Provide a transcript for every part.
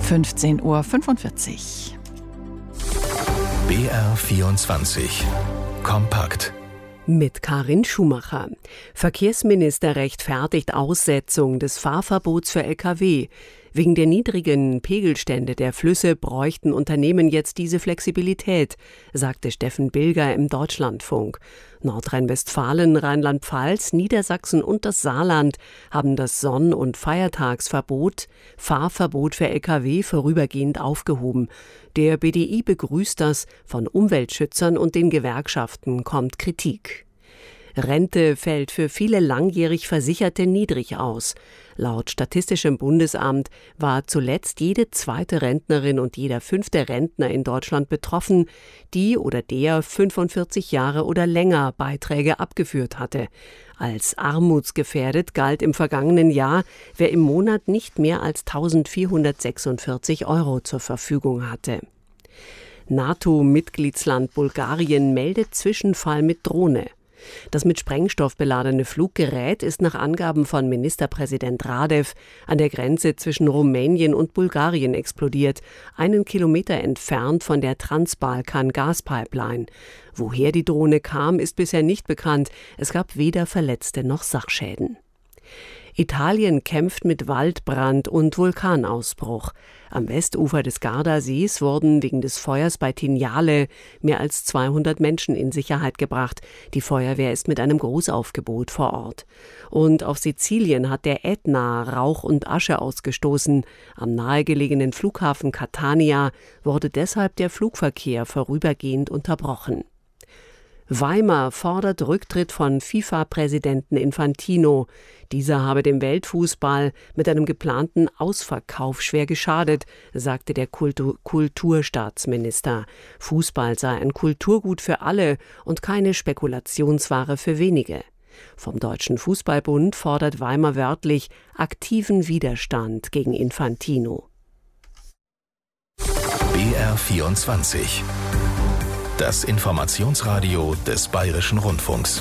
15:45 Uhr. BR24 Kompakt. Mit Karin Schumacher. Verkehrsminister rechtfertigt Aussetzung des Fahrverbots für Lkw. Wegen der niedrigen Pegelstände der Flüsse bräuchten Unternehmen jetzt diese Flexibilität, sagte Steffen Bilger im Deutschlandfunk. Nordrhein-Westfalen, Rheinland-Pfalz, Niedersachsen und das Saarland haben das Sonn- und Fahrverbot für Lkw vorübergehend aufgehoben. Der BDI begrüßt das, von Umweltschützern und den Gewerkschaften kommt Kritik. Rente fällt für viele langjährig Versicherte niedrig aus. Laut Statistischem Bundesamt war zuletzt jede zweite Rentnerin und jeder fünfte Rentner in Deutschland betroffen, die oder der 45 Jahre oder länger Beiträge abgeführt hatte. Als armutsgefährdet galt im vergangenen Jahr, wer im Monat nicht mehr als 1.446 € zur Verfügung hatte. NATO-Mitgliedsland Bulgarien meldet Zwischenfall mit Drohne. Das mit Sprengstoff beladene Fluggerät ist nach Angaben von Ministerpräsident Radev an der Grenze zwischen Rumänien und Bulgarien explodiert, 1 Kilometer entfernt von der Transbalkan-Gaspipeline. Woher die Drohne kam, ist bisher nicht bekannt. Es gab weder Verletzte noch Sachschäden. Italien kämpft mit Waldbrand und Vulkanausbruch. Am Westufer des Gardasees wurden wegen des Feuers bei Tignale mehr als 200 Menschen in Sicherheit gebracht. Die Feuerwehr ist mit einem Großaufgebot vor Ort. Und auf Sizilien hat der Ätna Rauch und Asche ausgestoßen. Am nahegelegenen Flughafen Catania wurde deshalb der Flugverkehr vorübergehend unterbrochen. Weimar fordert Rücktritt von FIFA-Präsidenten Infantino. Dieser habe dem Weltfußball mit einem geplanten Ausverkauf schwer geschadet, sagte der Kulturstaatsminister. Fußball sei ein Kulturgut für alle und keine Spekulationsware für wenige. Vom Deutschen Fußballbund fordert Weimar wörtlich aktiven Widerstand gegen Infantino. BR24 Das Informationsradio des Bayerischen Rundfunks.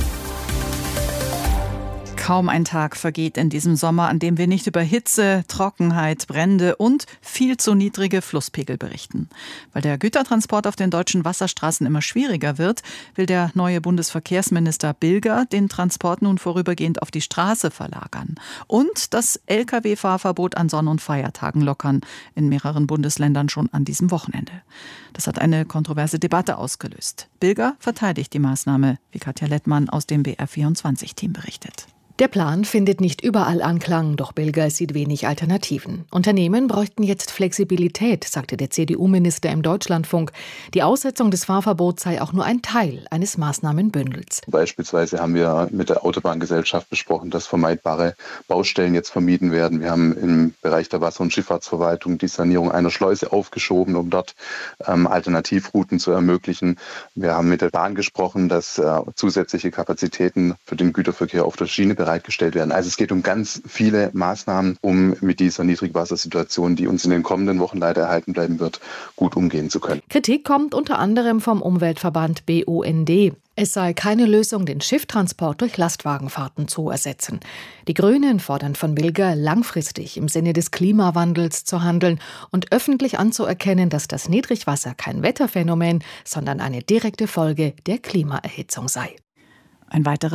Kaum ein Tag vergeht in diesem Sommer, an dem wir nicht über Hitze, Trockenheit, Brände und viel zu niedrige Flusspegel berichten. Weil der Gütertransport auf den deutschen Wasserstraßen immer schwieriger wird, will der neue Bundesverkehrsminister Bilger den Transport nun vorübergehend auf die Straße verlagern und das Lkw-Fahrverbot an Sonn- und Feiertagen lockern, in mehreren Bundesländern schon an diesem Wochenende. Das hat eine kontroverse Debatte ausgelöst. Bilger verteidigt die Maßnahme, wie Katja Lettmann aus dem BR24-Team berichtet. Der Plan findet nicht überall Anklang, doch Bilger sieht wenig Alternativen. Unternehmen bräuchten jetzt Flexibilität, sagte der CDU-Minister im Deutschlandfunk. Die Aussetzung des Fahrverbots sei auch nur ein Teil eines Maßnahmenbündels. Beispielsweise haben wir mit der Autobahngesellschaft besprochen, dass vermeidbare Baustellen jetzt vermieden werden. Wir haben im Bereich der Wasser- und Schifffahrtsverwaltung die Sanierung einer Schleuse aufgeschoben, um dort Alternativrouten zu ermöglichen. Wir haben mit der Bahn gesprochen, dass zusätzliche Kapazitäten für den Güterverkehr auf der Schiene bereitgestellt werden. Also es geht um ganz viele Maßnahmen, um mit dieser Niedrigwassersituation, die uns in den kommenden Wochen leider erhalten bleiben wird, gut umgehen zu können. Kritik kommt unter anderem vom Umweltverband BUND. Es sei keine Lösung, den Schifftransport durch Lastwagenfahrten zu ersetzen. Die Grünen fordern von Bilger, langfristig im Sinne des Klimawandels zu handeln und öffentlich anzuerkennen, dass das Niedrigwasser kein Wetterphänomen, sondern eine direkte Folge der Klimaerhitzung sei. Ein weiteres